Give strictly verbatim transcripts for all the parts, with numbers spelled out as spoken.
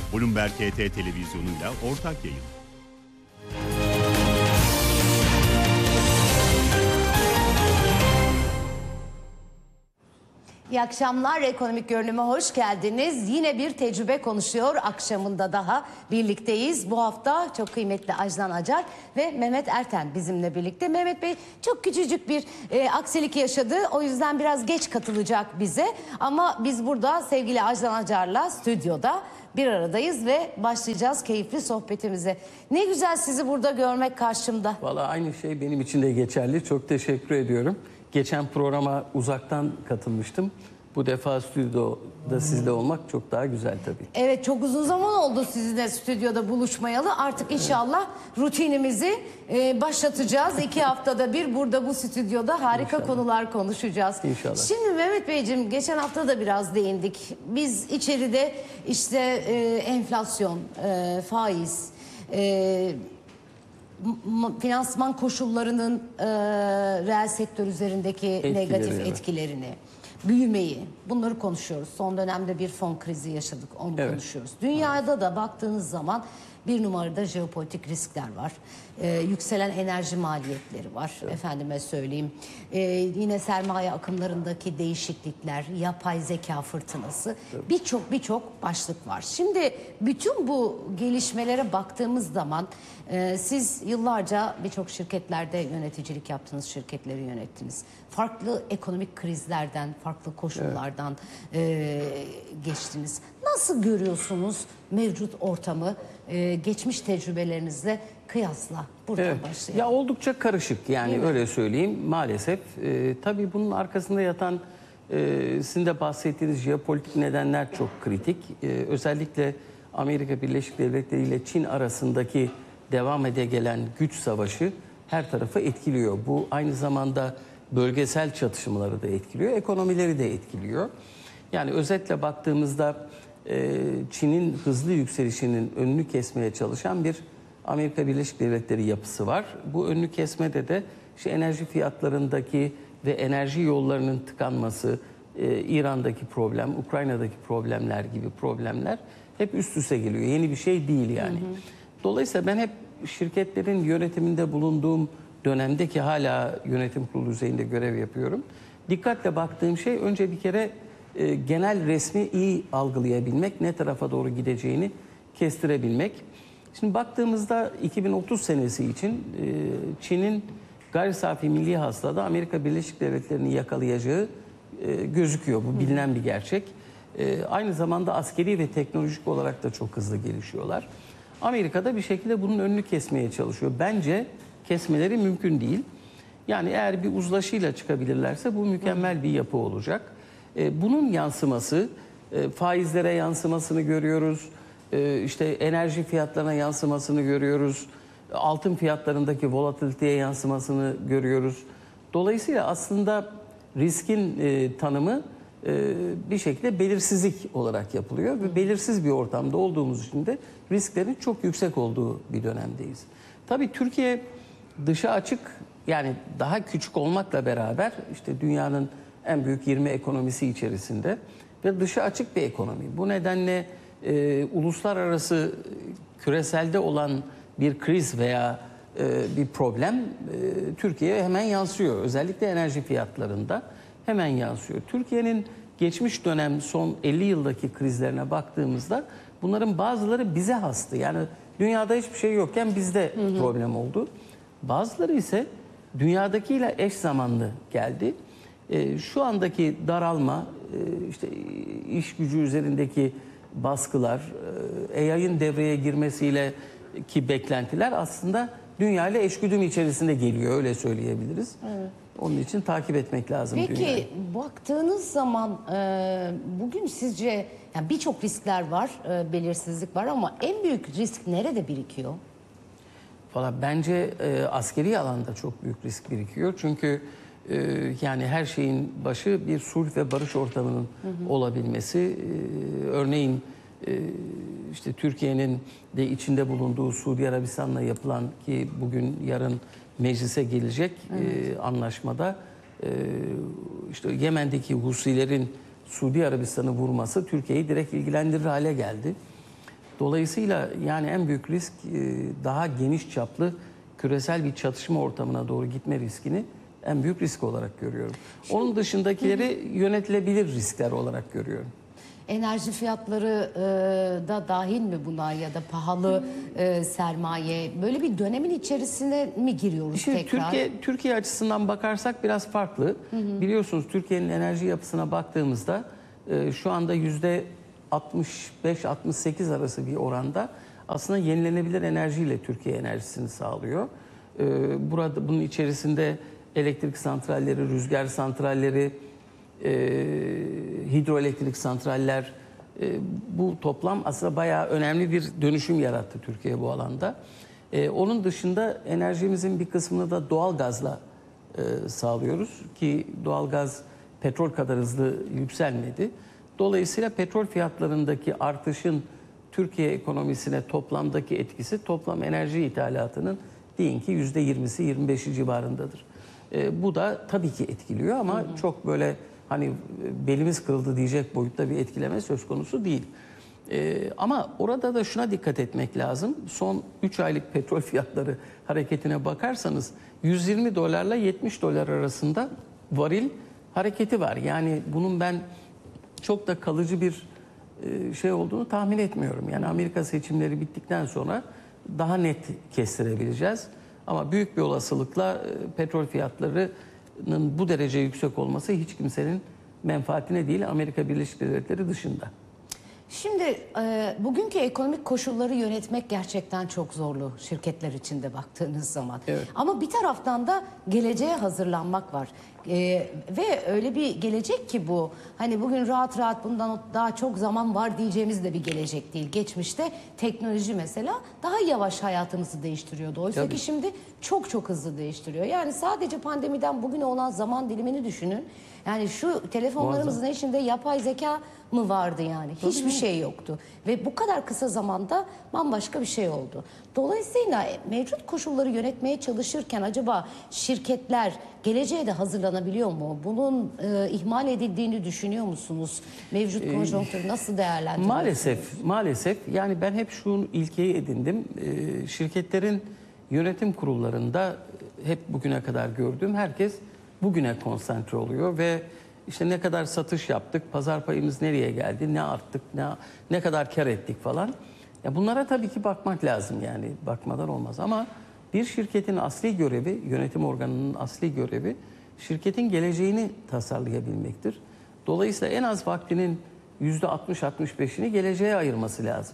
Bloomberg H T televizyonuyla ortak yayın. İyi akşamlar, Ekonomik Görünüm'e hoş geldiniz. Yine bir tecrübe konuşuyor akşamında daha birlikteyiz. Bu hafta çok kıymetli Ajlan Acar ve Mehmet Erten bizimle birlikte. Mehmet Bey çok küçücük bir e, aksilik yaşadı. O yüzden biraz geç katılacak bize. Ama biz burada sevgili Ajlan Acar'la stüdyoda bir aradayız ve başlayacağız keyifli sohbetimize. Ne güzel sizi burada görmek karşımda. Vallahi aynı şey benim için de geçerli. Çok teşekkür ediyorum. Geçen programa uzaktan katılmıştım. Bu defa stüdyoda sizle olmak çok daha güzel tabii. Evet, çok uzun zaman oldu sizinle stüdyoda buluşmayalı. Artık inşallah rutinimizi e, başlatacağız. İki haftada bir burada bu stüdyoda harika İnşallah. konular konuşacağız. İnşallah. Şimdi Mehmet Beyciğim, geçen hafta da biraz değindik. Biz içeride işte e, enflasyon, e, faiz, e, finansman koşullarının e, reel sektör üzerindeki Etkileri, negatif evet. etkilerini, büyümeyi, bunları konuşuyoruz. Son dönemde bir fon krizi yaşadık, onu evet. konuşuyoruz. Dünyada evet. da baktığınız zaman bir numarada jeopolitik riskler var. Ee, yükselen enerji maliyetleri var. Evet. Efendime söyleyeyim. Ee, yine sermaye akımlarındaki değişiklikler, yapay zeka fırtınası. Evet. Birçok birçok başlık var. Şimdi bütün bu gelişmelere baktığımız zaman e, siz yıllarca birçok şirketlerde yöneticilik yaptınız, şirketleri yönettiniz. Farklı ekonomik krizlerden, farklı koşullardan evet. e, geçtiniz. Nasıl görüyorsunuz mevcut ortamı? Ee, geçmiş tecrübelerinizle kıyasla buradan evet. başlayalım. Ya oldukça karışık yani öyle söyleyeyim maalesef. Ee, tabii bunun arkasında yatan e, sizin de bahsettiğiniz jeopolitik nedenler çok kritik. Ee, özellikle Amerika Birleşik Devletleri ile Çin arasındaki devam ede gelen güç savaşı her tarafı etkiliyor. Bu aynı zamanda bölgesel çatışmaları da etkiliyor, ekonomileri de etkiliyor. Yani özetle baktığımızda Çin'in hızlı yükselişinin önünü kesmeye çalışan bir Amerika Birleşik Devletleri yapısı var. Bu önünü kesmede de işte enerji fiyatlarındaki ve enerji yollarının tıkanması, İran'daki problem, Ukrayna'daki problemler gibi problemler hep üst üste geliyor. Yeni bir şey değil yani. Hı hı. Dolayısıyla ben hep şirketlerin yönetiminde bulunduğum dönemdeki hala yönetim kurulu düzeyinde görev yapıyorum. Dikkatle baktığım şey önce bir kere E, genel resmi iyi algılayabilmek, ne tarafa doğru gideceğini kestirebilmek. Şimdi baktığımızda iki bin otuz senesi için e, Çin'in gayri safi milli hasılada Amerika Birleşik Devletleri'ni yakalayacağı e, gözüküyor. Bu bilinen bir gerçek. E, aynı zamanda askeri ve teknolojik olarak da çok hızlı gelişiyorlar. Amerika'da bir şekilde bunun önünü kesmeye çalışıyor. Bence kesmeleri mümkün değil. Yani eğer bir uzlaşıyla çıkabilirlerse bu mükemmel bir yapı olacak. Bunun yansıması, faizlere yansımasını görüyoruz, işte enerji fiyatlarına yansımasını görüyoruz, altın fiyatlarındaki volatiliteye yansımasını görüyoruz. Dolayısıyla aslında riskin tanımı bir şekilde belirsizlik olarak yapılıyor ve belirsiz bir ortamda olduğumuz için de risklerin çok yüksek olduğu bir dönemdeyiz. Tabii Türkiye dışa açık, yani daha küçük olmakla beraber işte dünyanın en büyük yirmi ekonomisi içerisinde ve dışı açık bir ekonomi. Bu nedenle e, uluslararası küreselde olan bir kriz veya e, bir problem e, Türkiye'ye hemen yansıyor. Özellikle enerji fiyatlarında hemen yansıyor. Türkiye'nin geçmiş dönem son elli yıldaki krizlerine baktığımızda bunların bazıları bize hastı. Yani dünyada hiçbir şey yokken bizde hı hı. problem oldu. Bazıları ise dünyadakiyle eş zamanlı geldi. Şu andaki daralma, işte iş gücü üzerindeki baskılar, A I'ın devreye girmesiyle ki beklentiler aslında dünya ile eşgüdüm içerisinde geliyor, öyle söyleyebiliriz. Evet. Onun için takip etmek lazım. Peki dünyayı. Baktığınız zaman bugün sizce yani birçok riskler var, belirsizlik var ama en büyük risk nerede birikiyor? Valla bence askeri alanda çok büyük risk birikiyor. Çünkü yani her şeyin başı bir sulh ve barış ortamının hı hı. olabilmesi. Örneğin işte Türkiye'nin de içinde bulunduğu Suudi Arabistan'la yapılan ki bugün yarın meclise gelecek evet. anlaşmada işte Yemen'deki Husilerin Suudi Arabistan'ı vurması Türkiye'yi direkt ilgilendirir hale geldi. Dolayısıyla yani en büyük risk daha geniş çaplı küresel bir çatışma ortamına doğru gitme riskini en büyük risk olarak görüyorum. Onun dışındakileri yönetilebilir riskler olarak görüyorum. Enerji fiyatları e, da dahil mi buna ya da pahalı e, sermaye? Böyle bir dönemin içerisine mi giriyoruz Şimdi tekrar? Türkiye, Türkiye açısından bakarsak biraz farklı. Hı hı. Biliyorsunuz Türkiye'nin enerji yapısına baktığımızda e, şu anda yüzde altmış beş altmış sekiz arası bir oranda aslında yenilenebilir enerjiyle Türkiye enerjisini sağlıyor. E, burada bunun içerisinde elektrik santralleri, rüzgar santralleri, e, hidroelektrik santraller, e, bu toplam aslında bayağı önemli bir dönüşüm yarattı Türkiye bu alanda. E, onun dışında enerjimizin bir kısmını da doğal gazla e, sağlıyoruz ki doğal gaz petrol kadar hızlı yükselmedi. Dolayısıyla petrol fiyatlarındaki artışın Türkiye ekonomisine toplamdaki etkisi toplam enerji ithalatının deyin ki yüzde yirmisi yirmi beşi civarındadır. E, bu da tabii ki etkiliyor ama hı hı. çok böyle hani belimiz kırıldı diyecek boyutta bir etkileme söz konusu değil. E, ama orada da şuna dikkat etmek lazım. Son üç aylık petrol fiyatları hareketine bakarsanız yüz yirmi dolarla yetmiş dolar arasında varil hareketi var. Yani bunun ben çok da kalıcı bir şey olduğunu tahmin etmiyorum. Yani Amerika seçimleri bittikten sonra daha net kestirebileceğiz. Ama büyük bir olasılıkla petrol fiyatlarının bu derece yüksek olması hiç kimsenin menfaatine değil, Amerika Birleşik Devletleri dışında. Şimdi e, bugünkü ekonomik koşulları yönetmek gerçekten çok zorlu şirketler içinde baktığınız zaman. Evet. Ama bir taraftan da geleceğe hazırlanmak var. E, ve öyle bir gelecek ki bu, hani bugün rahat rahat bundan daha çok zaman var diyeceğimiz de bir gelecek değil. Geçmişte teknoloji mesela daha yavaş hayatımızı değiştiriyordu. Oysa Tabii. ki şimdi çok çok hızlı değiştiriyor. Yani sadece pandemiden bugüne olan zaman dilimini düşünün. Yani şu telefonlarımızın Muazzam. içinde yapay zeka mı vardı yani? Tabii Hiçbir mi? şey yoktu. Ve bu kadar kısa zamanda bambaşka bir şey oldu. Dolayısıyla mevcut koşulları yönetmeye çalışırken acaba şirketler geleceğe de hazırlanabiliyor mu? Bunun e, ihmal edildiğini düşünüyor musunuz? Mevcut konjonktürü nasıl değerlendiriyorsunuz? Maalesef, maalesef. Yani ben hep şu ilkeyi edindim. E, şirketlerin yönetim kurullarında hep bugüne kadar gördüğüm herkes bugüne konsantre oluyor ve işte ne kadar satış yaptık, pazar payımız nereye geldi, ne arttık, ne ne kadar kar ettik falan. Ya bunlara tabii ki bakmak lazım yani bakmadan olmaz ama bir şirketin asli görevi, yönetim organının asli görevi şirketin geleceğini tasarlayabilmektir. Dolayısıyla en az vaktinin yüzde altmış altmış beşini geleceğe ayırması lazım.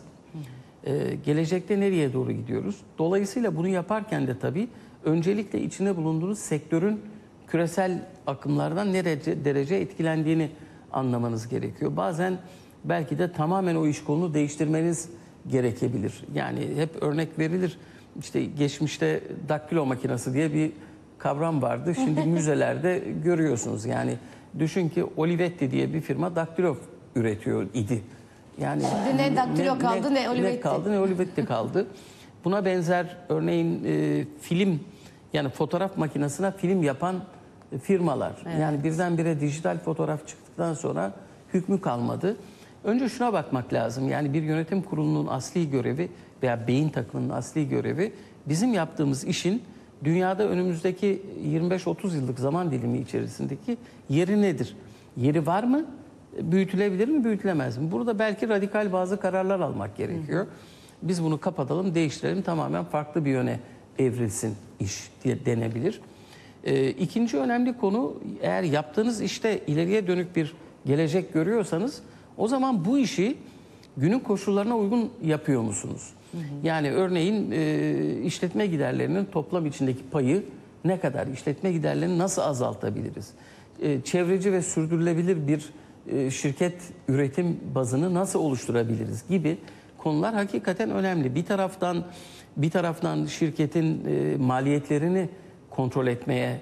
Ee, gelecekte nereye doğru gidiyoruz? Dolayısıyla bunu yaparken de tabii öncelikle içinde bulunduğunuz sektörün küresel akımlardan ne derece, derece etkilendiğini anlamanız gerekiyor. Bazen belki de tamamen o iş kolunu değiştirmeniz gerekebilir. Yani hep örnek verilir. İşte geçmişte daktilo makinesi diye bir kavram vardı. Şimdi müzelerde görüyorsunuz. Yani düşün ki Olivetti diye bir firma daktilo üretiyor idi. Yani şimdi ne daktilo kaldı ne, ne Olivetti. Ne kaldı ne Olivetti kaldı. Buna benzer örneğin e, film yani fotoğraf makinesine film yapan firmalar. Evet. Yani birdenbire dijital fotoğraf çıktıktan sonra hükmü kalmadı. Önce şuna bakmak lazım. Yani bir yönetim kurulunun asli görevi veya beyin takımının asli görevi bizim yaptığımız işin dünyada önümüzdeki yirmi beş otuz yıllık zaman dilimi içerisindeki yeri nedir? Yeri var mı? Büyütülebilir mi? Büyütülemez mi? Burada belki radikal bazı kararlar almak gerekiyor. Biz bunu kapatalım, değiştirelim, tamamen farklı bir yöne evrilsin iş diye denebilir. Ee, ikinci önemli konu, eğer yaptığınız işte ileriye dönük bir gelecek görüyorsanız o zaman bu işi günün koşullarına uygun yapıyor musunuz? Hı hı. Yani örneğin e, işletme giderlerinin toplam içindeki payı ne kadar? İşletme giderlerini nasıl azaltabiliriz? E, çevreci ve sürdürülebilir bir e, şirket üretim bazını nasıl oluşturabiliriz gibi konular hakikaten önemli. Bir taraftan bir taraftan şirketin e, maliyetlerini kontrol etmeye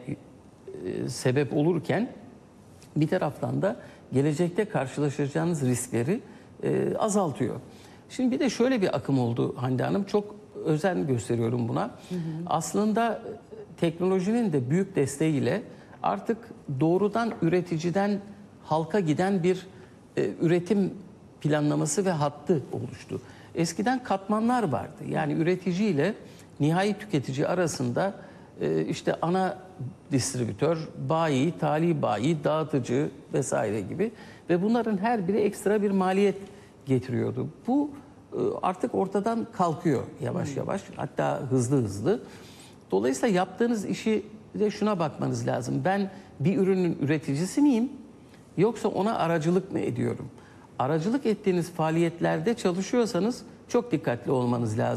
e, sebep olurken bir taraftan da gelecekte karşılaşacağınız riskleri e, azaltıyor. Şimdi bir de şöyle bir akım oldu Hande Hanım, çok özen gösteriyorum buna. Hı hı. Aslında teknolojinin de büyük desteğiyle artık doğrudan üreticiden halka giden bir e, üretim planlaması ve hattı oluştu. eskiden katmanlar vardı. Yani üretici ile nihai tüketici arasında e, işte ana distribütör, bayi, tali bayi, dağıtıcı vesaire gibi ve bunların her biri ekstra bir maliyet getiriyordu. Bu e, artık ortadan kalkıyor yavaş yavaş, hatta hızlı hızlı. Dolayısıyla yaptığınız işi de şuna bakmanız lazım. Ben bir ürünün üreticisi miyim yoksa ona aracılık mı ediyorum? Aracılık ettiğiniz faaliyetlerde çalışıyorsanız çok dikkatli olmanız lazım.